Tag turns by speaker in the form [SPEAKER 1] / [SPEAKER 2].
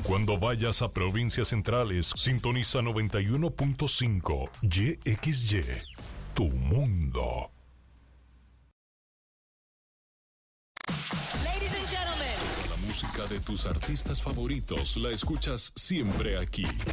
[SPEAKER 1] Cuando vayas a provincias centrales, sintoniza 91.5 YXY, tu mundo.
[SPEAKER 2] Ladies and gentlemen.
[SPEAKER 1] Toda la música de tus artistas favoritos la escuchas siempre aquí,